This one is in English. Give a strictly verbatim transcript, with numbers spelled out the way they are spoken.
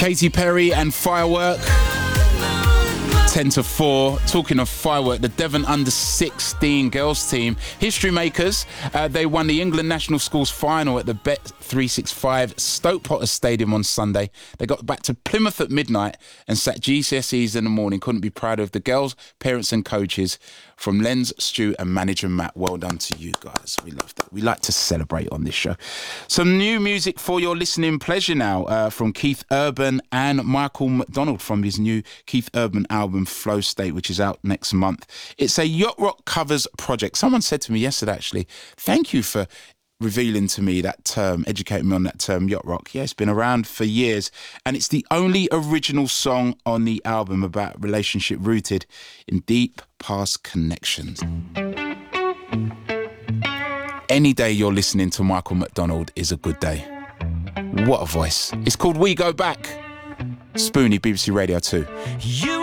Katy Perry and Firework. ten to four. Talking of Firework, the Devon under sixteen girls team, history makers, uh, they won the England National Schools final at the Bet three sixty-five Stoke Potter Stadium on Sunday. They got back to Plymouth at midnight and sat G C S Es in the morning. Couldn't be prouder of the girls, parents and coaches. From Lenz, Stu and manager Matt, well done to you guys. We love that. We like to celebrate on this show. Some new music for your listening pleasure now uh, from Keith Urban and Michael McDonald from his new Keith Urban album Flow State, which is out next month. It's a yacht rock covers project. Someone said to me yesterday, actually, thank you for revealing to me that term, educating me on that term, yacht rock. Yeah, it's been around for years, and it's the only original song on the album about relationship rooted in deep past connections. Any day you're listening to Michael McDonald is a good day. What a voice. It's called We Go Back. Spoonie, B B C Radio two. You